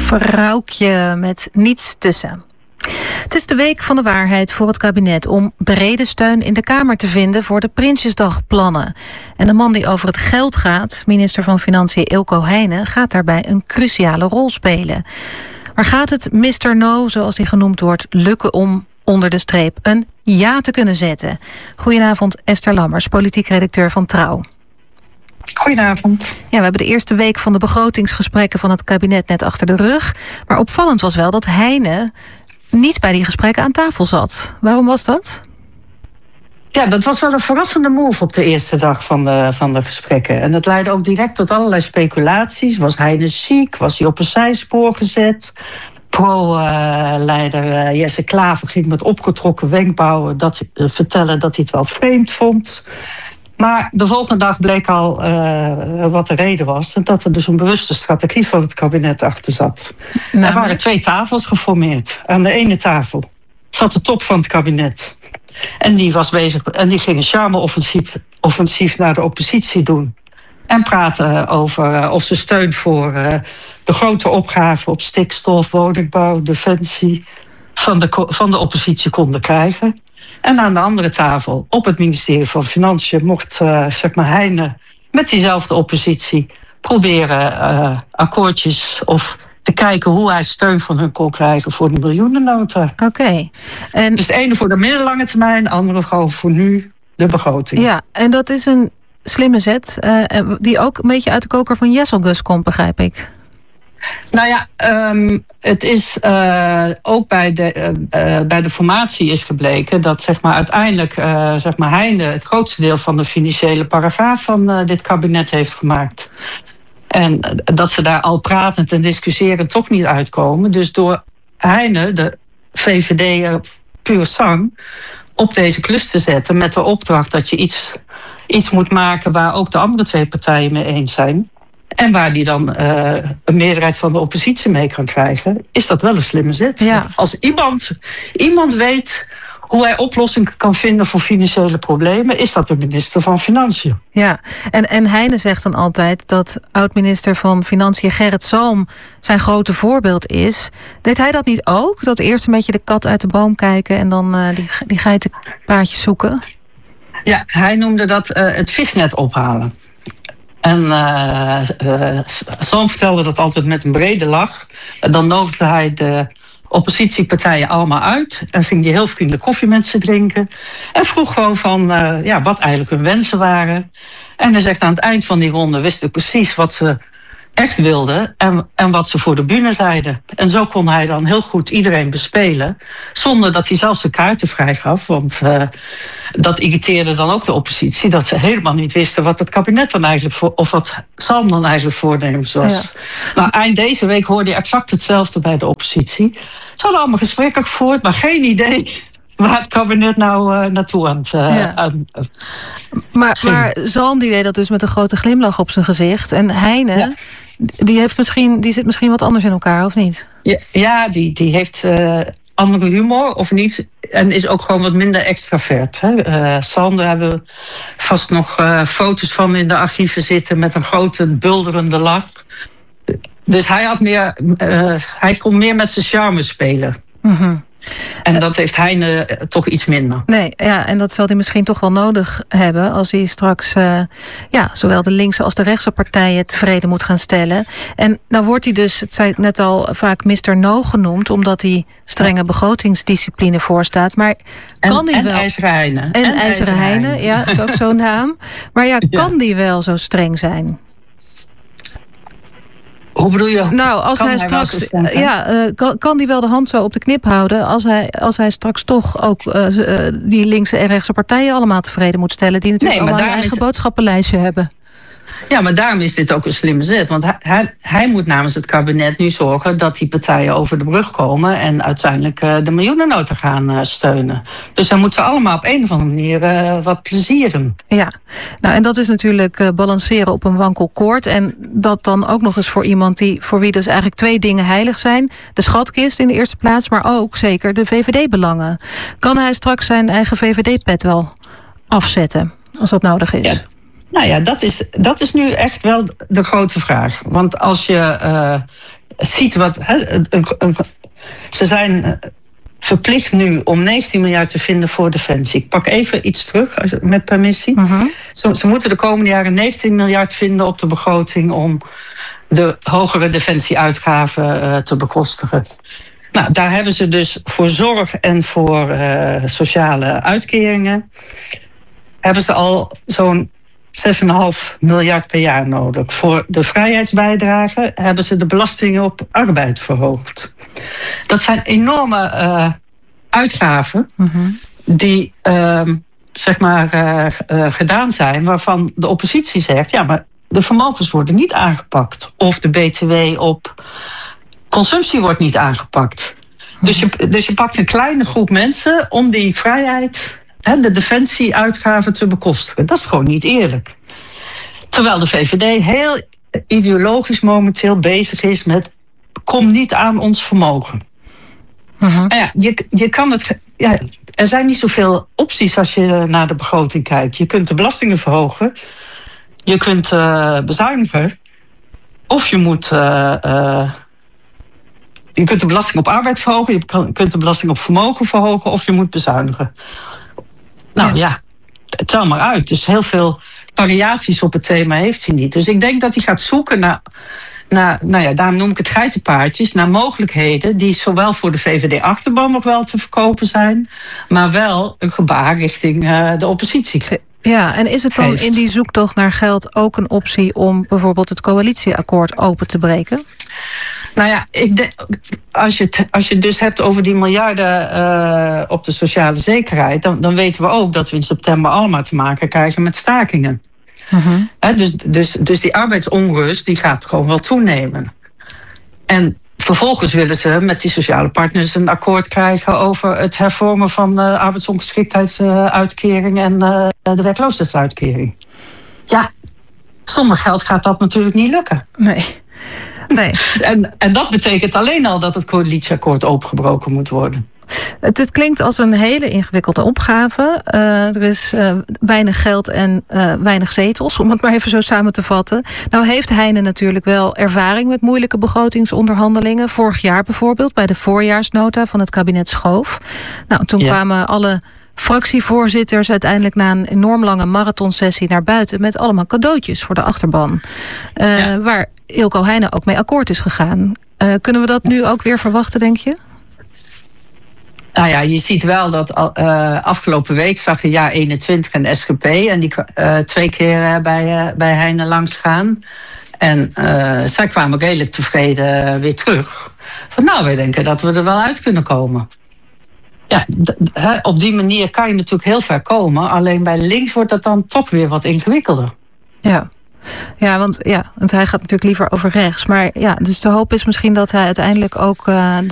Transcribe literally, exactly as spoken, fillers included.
Vrouwtje met niets tussen. Het is de week van de waarheid voor het kabinet om brede steun in de Kamer te vinden voor de Prinsjesdagplannen. En de man die over het geld gaat, minister van Financiën Eelco Heijnen, gaat daarbij een cruciale rol spelen. Maar gaat het mister No, zoals hij genoemd wordt, lukken om onder de streep een ja te kunnen zetten? Goedenavond, Esther Lammers, politiek redacteur van Trouw. Goedenavond. Ja, we hebben de eerste week van de begrotingsgesprekken van het kabinet net achter de rug. Maar opvallend was wel dat Heijnen niet bij die gesprekken aan tafel zat. Waarom was dat? Ja, dat was wel een verrassende move op de eerste dag van de, van de gesprekken. En dat leidde ook direct tot allerlei speculaties. Was Heijnen ziek? Was hij op een zijspoor gezet? Pro-leider uh, Jesse Klaver ging met opgetrokken wenkbrauwen dat, uh, vertellen dat hij het wel vreemd vond. Maar de volgende dag bleek al uh, wat de reden was. En dat er dus een bewuste strategie van het kabinet achter zat. Nou, er waren twee tafels geformeerd. Aan de ene tafel zat de top van het kabinet. En die was bezig. En die ging een charme-offensief offensief naar de oppositie doen. En praten over uh, of ze steun voor uh, de grote opgaven op stikstof, woningbouw, defensie van de, van de oppositie konden krijgen. En aan de andere tafel, op het ministerie van Financiën, mocht uh, zeg maar Heijnen met diezelfde oppositie proberen uh, akkoordjes of te kijken hoe hij steun van hun kon krijgen voor die miljoenennota. Oké. Okay. En... Dus de ene voor de middellange termijn, de andere gewoon voor nu de begroting. Ja, en dat is een slimme zet uh, die ook een beetje uit de koker van Jesselgus komt, begrijp ik. Nou ja, um, het is uh, ook bij de, uh, uh, bij de formatie is gebleken dat zeg maar, uiteindelijk uh, zeg maar, Heijnen het grootste deel van de financiële paragraaf van uh, dit kabinet heeft gemaakt. En uh, dat ze daar al pratend en discussiërend toch niet uitkomen. Dus door Heijnen, de V V D puur sang, op deze klus te zetten met de opdracht dat je iets, iets moet maken waar ook de andere twee partijen mee eens zijn. En waar die dan uh, een meerderheid van de oppositie mee kan krijgen, is dat wel een slimme zet. Ja. Als iemand, iemand weet hoe hij oplossingen kan vinden voor financiële problemen, is dat de minister van Financiën. Ja, en, en Heijnen zegt dan altijd dat oud-minister van Financiën Gerrit Salm zijn grote voorbeeld is. Deed hij dat niet ook? Dat eerst een beetje de kat uit de boom kijken en dan uh, die, die geitenpaadjes zoeken? Ja, hij noemde dat uh, het visnet ophalen. En uh, uh, Salm vertelde dat altijd met een brede lach. Dan nodigde hij de oppositiepartijen allemaal uit. En ging hij heel vriendelijk koffie met ze drinken. En vroeg gewoon van uh, ja, wat eigenlijk hun wensen waren. En hij zegt aan het eind van die ronde wist ik precies wat ze echt wilden. En, en wat ze voor de bühne zeiden. En zo kon hij dan heel goed iedereen bespelen. Zonder dat hij zelfs de kaarten vrijgaf. Want uh, dat irriteerde dan ook de oppositie. Dat ze helemaal niet wisten wat het kabinet dan eigenlijk voor, of wat Salm dan eigenlijk voornemens was. Ja. Nou, eind deze week hoorde je exact hetzelfde bij de oppositie. Ze hadden allemaal gesprekken gevoerd, maar geen idee waar het kabinet nou uh, naartoe aan het uh, ja. aan, uh, Maar, maar Salm die deed dat dus met een grote glimlach op zijn gezicht. En Heijnen, ja. die, heeft misschien, die zit misschien wat anders in elkaar, of niet? Ja, ja die, die heeft uh, andere humor, of niet. En is ook gewoon wat minder extravert. Hè? Uh, Salm, daar hebben we vast nog uh, foto's van in de archieven zitten met een grote bulderende lach. Dus hij had meer, uh, hij kon meer met zijn charme spelen. Mm-hmm. En dat heeft Heijnen uh, toch iets minder. Nee, ja, en dat zal hij misschien toch wel nodig hebben als hij straks uh, ja, zowel de linkse als de rechtse partijen tevreden moet gaan stellen. En nou wordt hij dus, het zei ik net al, vaak mister No genoemd, omdat hij strenge begrotingsdiscipline voorstaat. Maar kan en, hij en wel? IJzeren Heijnen. En, en IJzeren Heijnen, ja, dat is ook zo'n naam. Maar ja, kan ja. die wel zo streng zijn? Hoe bedoel je? Nou, als kan hij, hij straks. Ja, uh, kan, kan die wel de hand zo op de knip houden als hij, als hij straks toch ook uh, uh, die linkse en rechtse partijen allemaal tevreden moet stellen, die natuurlijk nee, allemaal een eigen is... boodschappenlijstje hebben. Ja, maar daarom is dit ook een slimme zet. Want hij, hij, hij moet namens het kabinet nu zorgen dat die partijen over de brug komen en uiteindelijk uh, de miljoenennota gaan uh, steunen. Dus hij moet ze allemaal op een of andere manier uh, wat plezieren. Ja, nou en dat is natuurlijk uh, balanceren op een wankel koord. En dat dan ook nog eens voor iemand die voor wie dus eigenlijk twee dingen heilig zijn. De schatkist in de eerste plaats, maar ook zeker de V V D-belangen. Kan hij straks zijn eigen V V D-pet wel afzetten als dat nodig is? Ja. Nou ja, dat is, dat is nu echt wel de grote vraag. Want als je uh, ziet wat... He, een, een, ze zijn verplicht nu om negentien miljard te vinden voor defensie. Ik pak even iets terug, met permissie. Uh-huh. Ze, ze moeten de komende jaren negentien miljard vinden op de begroting om de hogere defensieuitgaven uh, te bekostigen. Nou, daar hebben ze dus voor zorg en voor uh, sociale uitkeringen hebben ze al zo'n zes komma vijf miljard per jaar nodig. Voor de vrijheidsbijdrage hebben ze de belastingen op arbeid verhoogd. Dat zijn enorme uh, uitgaven mm-hmm. die uh, zeg maar uh, uh, gedaan zijn, waarvan de oppositie zegt, ja, maar de vermogens worden niet aangepakt. Of de B T W op consumptie wordt niet aangepakt. Mm-hmm. Dus, je, dus je pakt een kleine groep mensen om die vrijheid, de defensieuitgaven te bekostigen. Dat is gewoon niet eerlijk. Terwijl de V V D heel ideologisch momenteel bezig is met kom niet aan ons vermogen. Uh-huh. Ja, je, je kan het, ja, er zijn niet zoveel opties als je naar de begroting kijkt. Je kunt de belastingen verhogen. Je kunt uh, bezuinigen. Of je moet... Uh, uh, je kunt de belasting op arbeid verhogen. Je kan, kunt de belasting op vermogen verhogen. Of je moet bezuinigen. Nou ja, ja tel maar uit. Dus heel veel variaties op het thema heeft hij niet. Dus ik denk dat hij gaat zoeken naar, naar nou ja, daarom noem ik het geitenpaardjes, naar mogelijkheden die zowel voor de V V D-achterban nog wel te verkopen zijn, maar wel een gebaar richting uh, de oppositie. Ja, en is het dan geeft. in die zoektocht naar geld ook een optie om bijvoorbeeld het coalitieakkoord open te breken? Nou ja, ik denk, als je het als je het dus hebt over die miljarden uh, op de sociale zekerheid, dan, dan weten we ook dat we in september allemaal te maken krijgen met stakingen. Uh-huh. He, dus, dus, dus die arbeidsonrust die gaat gewoon wel toenemen. En vervolgens willen ze met die sociale partners een akkoord krijgen over het hervormen van de arbeidsongeschiktheidsuitkering en uh, de werkloosheidsuitkering. Ja, zonder geld gaat dat natuurlijk niet lukken. Nee. Nee. En, en dat betekent alleen al dat het coalitieakkoord opengebroken moet worden. Het, het klinkt als een hele ingewikkelde opgave. Uh, er is uh, weinig geld en uh, weinig zetels, om het maar even zo samen te vatten. Nou heeft Heine natuurlijk wel ervaring met moeilijke begrotingsonderhandelingen. Vorig jaar bijvoorbeeld, bij de voorjaarsnota van het kabinet Schoof. Nou, toen ja. kwamen alle fractievoorzitters uiteindelijk na een enorm lange marathonsessie naar buiten met allemaal cadeautjes voor de achterban. Uh, ja. Waar Ilko Heine ook mee akkoord is gegaan. Uh, kunnen we dat nu ook weer verwachten, denk je? Nou ja, je ziet wel dat uh, afgelopen week zag je jaar eenentwintig en S G P en die uh, twee keer uh, bij, uh, bij Heine langs gaan. En uh, zij kwamen redelijk tevreden weer terug. Van nou, wij denken dat we er wel uit kunnen komen. Ja, d- d- op die manier kan je natuurlijk heel ver komen. Alleen bij links wordt dat dan toch weer wat ingewikkelder. Ja. Ja, want, ja, want hij gaat natuurlijk liever over rechts. Maar ja, dus de hoop is misschien dat hij uiteindelijk ook Uh,